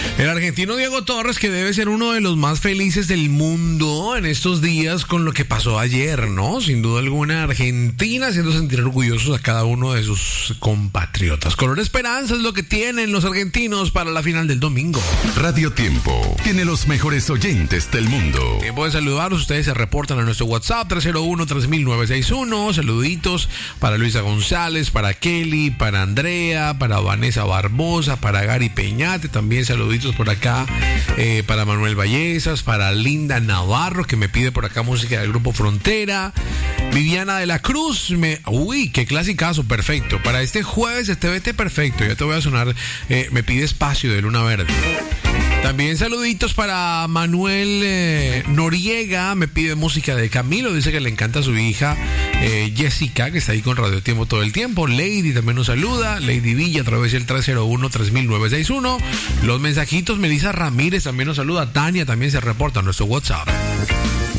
El argentino Diego Torres, que debe ser uno de los más felices del mundo en estos días con lo que pasó ayer, ¿no? Sin duda alguna, Argentina haciendo sentir orgullosos a cada uno de sus compatriotas. Color esperanza es lo que tienen los argentinos para la final del domingo. Radio Tiempo tiene los mejores oyentes del mundo. Tiempo de saludarlos. Ustedes se reportan a nuestro WhatsApp 301-3961. Saluditos para Luisa González, para Kelly, para Andrea, para Vanessa Barbosa, para Gary Peñate. También saluditos por acá para Manuel Vallezas, para Linda Navarro, que me pide por acá música del grupo Frontera. Viviana de la Cruz, uy, qué clasicazo, perfecto. Para este jueves, TVT perfecto. Ya te voy a sonar, me pide Espacio de Luna Verde. También saluditos para Manuel Noriega, me pide música de Camilo, dice que le encanta a su hija Jessica, que está ahí con Radio Tiempo todo el tiempo. Lady también nos saluda, Lady Villa a través del 301-3961. Los mensajitos, Melissa Ramírez también nos saluda, Tania también se reporta a nuestro WhatsApp.